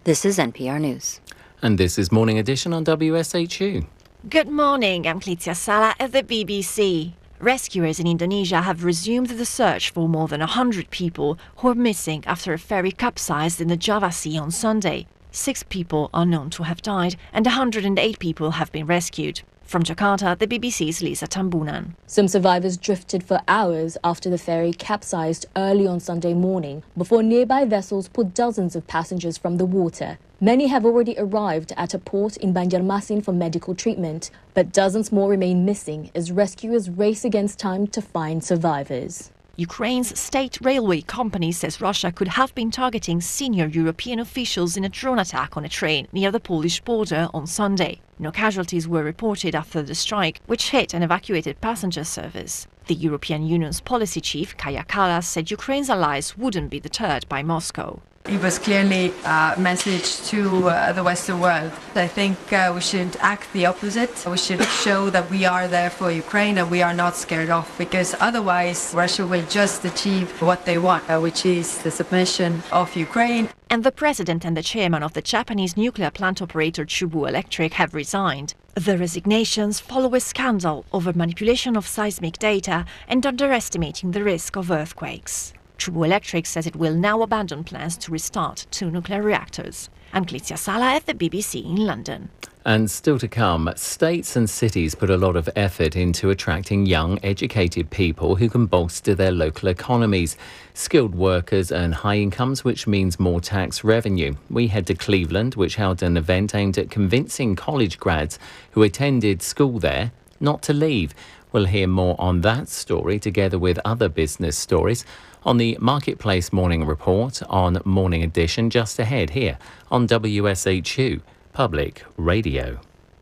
This is NPR News. And this is Morning Edition on WSHU. Good morning, I'm Clizia Sala at the BBC. Rescuers in Indonesia have resumed the search for more than 100 people who are missing after a ferry capsized in the Java Sea on Sunday. 6 people are known to have died and 108 people have been rescued. From Jakarta, the BBC's Lisa Tambunan. Some survivors drifted for hours after the ferry capsized early on Sunday morning before nearby vessels pulled dozens of passengers from the water. Many have already arrived at a port in Banjarmasin for medical treatment, but dozens more remain missing as rescuers race against time to find survivors. Ukraine's state railway company says Russia could have been targeting senior European officials in a drone attack on a train near the Polish border on Sunday. No casualties were reported after the strike, which hit an evacuated passenger service. The European Union's policy chief, Kaja Kallas, said Ukraine's allies wouldn't be deterred by Moscow. It was clearly a message to the Western world. I think we should act the opposite. We should show that we are there for Ukraine and we are not scared off, because otherwise Russia will just achieve what they want, which is the submission of Ukraine. And the president and the chairman of the Japanese nuclear plant operator Chubu Electric have resigned. The resignations follow a scandal over manipulation of seismic data and underestimating the risk of earthquakes. Chubu Electric says it will now abandon plans to restart 2 nuclear reactors. I'm Clizia Sala at the BBC in London. And still to come, states and cities put a lot of effort into attracting young, educated people who can bolster their local economies. Skilled workers earn high incomes, which means more tax revenue. We head to Cleveland, which held an event aimed at convincing college grads who attended school there not to leave. We'll hear more on that story together with other business stories on the Marketplace Morning Report on Morning Edition just ahead here on WSHU Public Radio.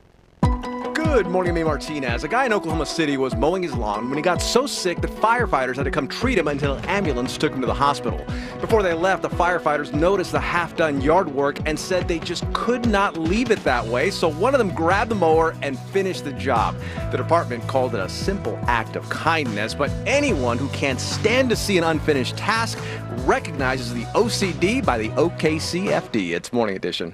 Good morning, I'm Martinez. A guy in Oklahoma City was mowing his lawn when he got so sick that firefighters had to come treat him until an ambulance took him to the hospital. Before they left, the firefighters noticed the half-done yard work and said they just could not leave it that way, so one of them grabbed the mower and finished the job. The department called it a simple act of kindness, but anyone who can't stand to see an unfinished task recognizes the OCD by the OKCFD. It's Morning Edition.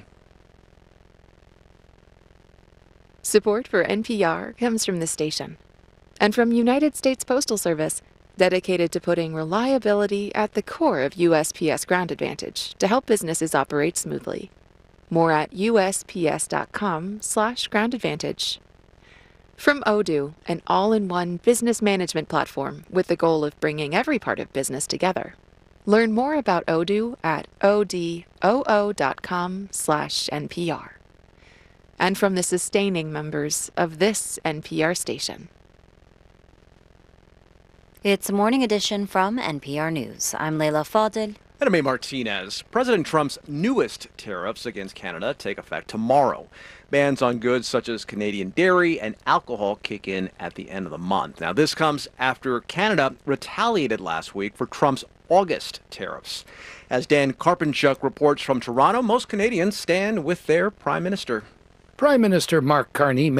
Support for NPR comes from the station and from United States Postal Service, dedicated to putting reliability at the core of USPS Ground Advantage to help businesses operate smoothly. More at USPS.com/Ground Advantage. From Odoo, an all-in-one business management platform with the goal of bringing every part of business together. Learn more about Odoo at odoo.com/NPR. And from the sustaining members of this NPR station. It's Morning Edition from NPR News. I'm Leila Fadel. And I'm Martinez. President Trump's newest tariffs against Canada take effect tomorrow. Bans on goods such as Canadian dairy and alcohol kick in at the end of the month. Now, this comes after Canada retaliated last week for Trump's August tariffs. As Dan Karpenchuk reports from Toronto, most Canadians stand with their prime minister. Prime Minister Mark Carney